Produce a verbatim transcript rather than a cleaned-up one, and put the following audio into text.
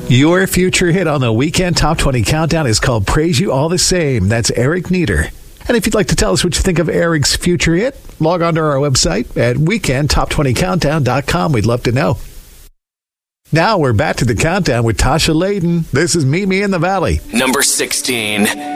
Your future hit on the Weekend Top twenty Countdown is called Praise You All the Same. That's Eric Nieder. And if you'd like to tell us what you think of Eric's future hit, log on to our website at weekend top twenty countdown dot com. We'd love to know. Now we're back to the countdown with Tasha Layden. This is Meet Me in the Valley. Number sixteen.